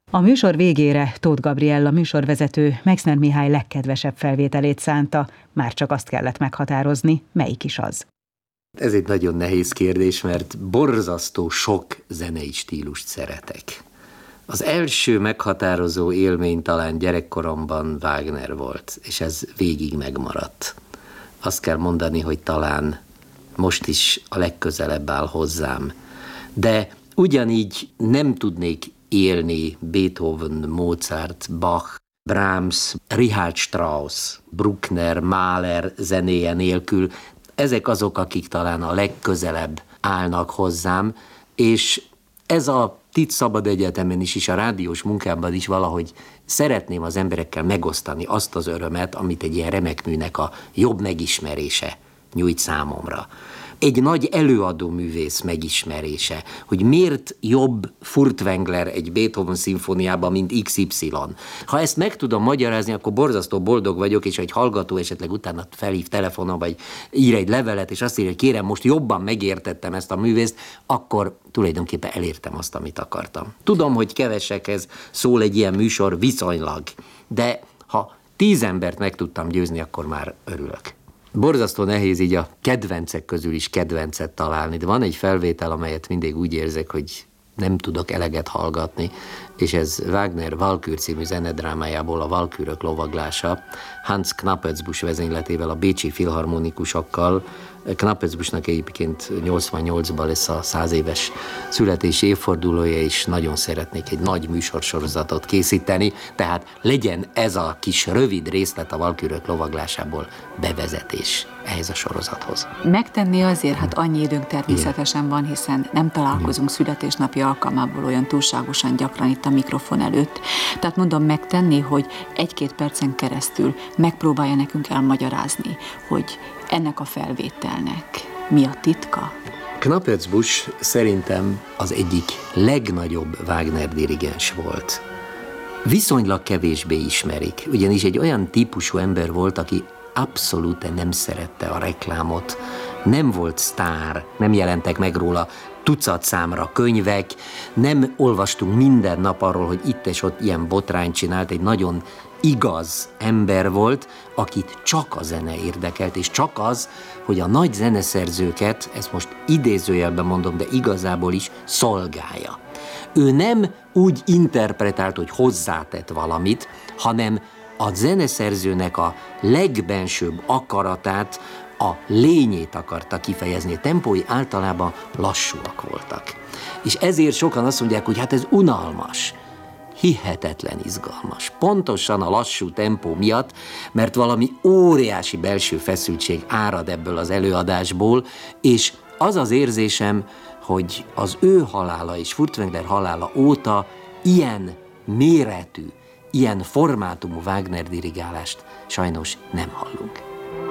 A műsor végére Tóth Gabriella műsorvezető Meixner Mihály legkedvesebb felvételét szánta, már csak azt kellett meghatározni, melyik is az. Ez egy nagyon nehéz kérdés, mert borzasztó sok zenei stílust szeretek. Az első meghatározó élmény talán gyerekkoromban Wagner volt, és ez végig megmaradt. Azt kell mondani, hogy talán most is a legközelebb áll hozzám. De ugyanígy nem tudnék élni Beethoven, Mozart, Bach, Brahms, Richard Strauss, Bruckner, Mahler zenéje nélkül. Ezek azok, akik talán a legközelebb állnak hozzám, és ez a TIT Szabad Egyetemen is a rádiós munkában is valahogy szeretném az emberekkel megosztani azt az örömet, amit egy ilyen remek műnek a jobb megismerése nyújt számomra. Egy nagy előadó művész megismerése, hogy miért jobb Furtwängler egy Beethoven szimfóniában, mint XY. Ha ezt meg tudom magyarázni, akkor borzasztó boldog vagyok, és egy hallgató esetleg utána felhív telefonon, vagy ír egy levelet, és azt írja, hogy kérem, most jobban megértettem ezt a művészt, akkor tulajdonképpen elértem azt, amit akartam. Tudom, hogy kevesekhez szól egy ilyen műsor viszonylag, de ha 10 embert meg tudtam győzni, akkor már örülök. Borzasztó nehéz így a kedvencek közül is kedvencet találni, de van egy felvétel, amelyet mindig úgy érzek, hogy nem tudok eleget hallgatni, és ez Wagner Walkür című zenedrámájából, a Walkürök lovaglása, Hans Knappelsbusch vezényletével, a bécsi filharmonikusokkal. Knappelsbuschnak egyébként 88-ban lesz a 100 éves születési évfordulója, és nagyon szeretnék egy nagy műsorsorozatot készíteni, tehát legyen ez a kis rövid részlet a Walkürök lovaglásából bevezetés ehhez a sorozathoz. Megtenni azért, hát annyi időnk természetesen van, hiszen nem találkozunk születésnapi alkalmából olyan túlságosan gyakran itt a mikrofon előtt. Tehát mondom, megtenni, hogy 1-2 percen keresztül megpróbálja nekünk elmagyarázni, hogy ennek a felvételnek mi a titka? Knappelsbusch szerintem az egyik legnagyobb Wagner dirigens volt. Viszonylag kevésbé ismerik, ugyanis egy olyan típusú ember volt, aki abszolút nem szerette a reklámot, nem volt sztár, nem jelentek meg róla tucat számra könyvek, nem olvastunk minden nap arról, hogy itt és ott ilyen botrányt csinált, egy nagyon igaz ember volt, akit csak a zene érdekelt, és csak az, hogy a nagy zeneszerzőket, ezt most idézőjelben mondom, de igazából is szolgálja. Ő nem úgy interpretált, hogy hozzátett valamit, hanem a zeneszerzőnek a legbensőbb akaratát, a lényét akarta kifejezni. A tempói általában lassúak voltak. És ezért sokan azt mondják, hogy hát ez unalmas. Hihetetlen izgalmas. Pontosan a lassú tempó miatt, mert valami óriási belső feszültség árad ebből az előadásból, és az az érzésem, hogy az ő halála és Furtwängler halála óta ilyen méretű, ilyen formátumú Wagner dirigálást sajnos nem hallunk.